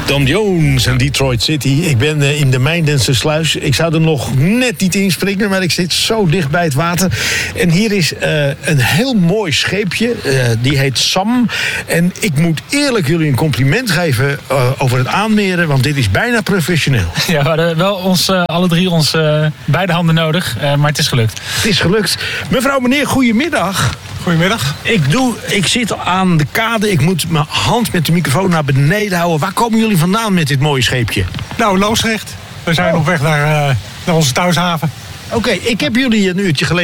Tom Jones en Detroit City. Ik ben in de Mijndense sluis. Ik zou er nog net niet inspringen, maar ik zit zo dicht bij het water. En hier is een heel mooi scheepje. Die heet Sam. En ik moet eerlijk jullie een compliment geven over het aanmeren, want dit is bijna professioneel. Ja, we hadden wel alle drie beide handen nodig, maar het is gelukt. Het is gelukt. Mevrouw, meneer, goedemiddag. Goedemiddag. Ik zit aan de kade. Ik moet mijn hand met de microfoon naar beneden houden. Waar komen jullie vandaan met dit mooie scheepje? Nou, Loosdrecht. We zijn op weg naar onze thuishaven. Oké, ik heb jullie een uurtje geleden